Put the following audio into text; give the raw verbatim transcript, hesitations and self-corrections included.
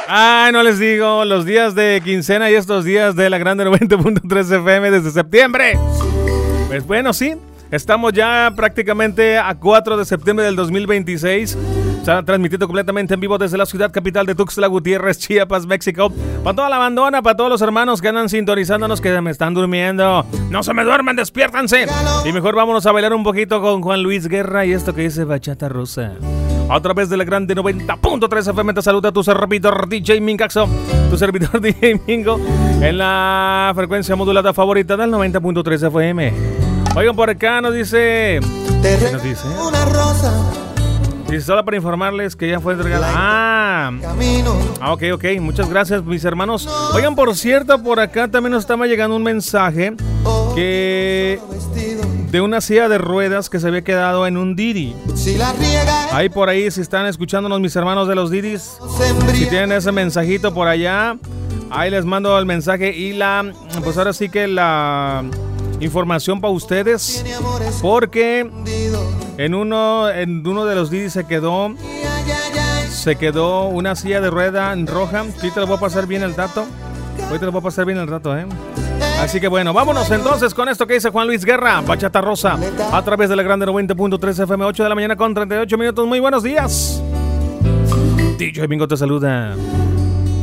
Ay, no les digo, los días de quincena y estos días de la Grande noventa punto tres F M desde septiembre. Pues bueno, sí, estamos ya prácticamente a cuatro de septiembre del dos mil veintiséis. Está transmitiendo completamente en vivo desde la ciudad capital de Tuxtla Gutiérrez, Chiapas, México. Para toda la bandona, para todos los hermanos que andan sintonizándonos, que me están durmiendo. No se me duerman, despiértanse. Y mejor vámonos a bailar un poquito con Juan Luis Guerra y esto que dice Bachata Rosa. A través de la Grande noventa punto tres F M te saluda tu servidor D J Mingaxo, tu servidor D J Mingo, en la frecuencia modulada favorita del noventa punto tres F M. Oigan, por acá nos dice... ¿Qué nos dice? Una rosa. Dice, solo para informarles que ya fue entregada. Ah, ah, ok, ok. Muchas gracias, mis hermanos. Oigan, por cierto, por acá también nos estaba llegando un mensaje que... de una silla de ruedas que se había quedado en un Didi. Ahí por ahí, si están escuchándonos mis hermanos de los Didis, si tienen ese mensajito por allá, ahí les mando el mensaje y la, pues ahora sí que la información para ustedes, porque en uno, en uno de los Didis se quedó, se quedó una silla de rueda en roja. Aquí te lo voy a pasar bien el dato. Hoy te lo voy a pasar bien el rato, ¿eh? Así que bueno, vámonos entonces con esto que dice Juan Luis Guerra, Bachata Rosa, a través de la Grande noventa punto tres F M, ocho de la mañana con treinta y ocho minutos. Muy buenos días. D J Mingo te saluda.